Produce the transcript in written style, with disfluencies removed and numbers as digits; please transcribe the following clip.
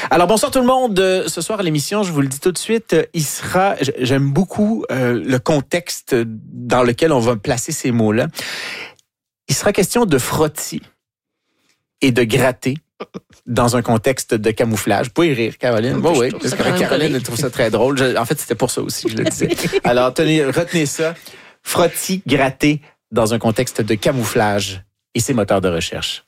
Alors, bonsoir tout le monde. Ce soir à l'émission, je vous le dis tout de suite, j'aime beaucoup le contexte dans lequel on va placer ces mots-là. Il sera question de frottis et de gratter dans un contexte de camouflage. Vous pouvez rire, Caroline. Bon, oui, parce que Caroline, elle trouve ça très drôle. En fait, c'était pour ça aussi que je le disais. Alors, retenez ça. Frottis, gratter dans un contexte de camouflage et ses moteurs de recherche.